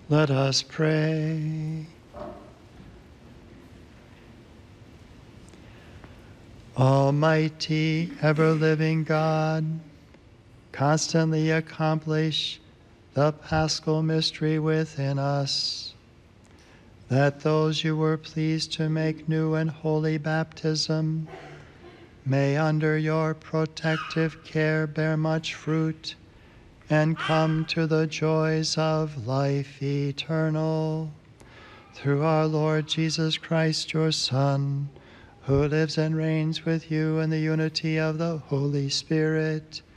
Let us pray. Almighty, ever-living God, constantly accomplish the Paschal mystery within us, that those you were pleased to make new and holy baptism may under your protective care bear much fruit and come to the joys of life eternal. Through our Lord Jesus Christ, your Son, who lives and reigns with you in the unity of the Holy Spirit,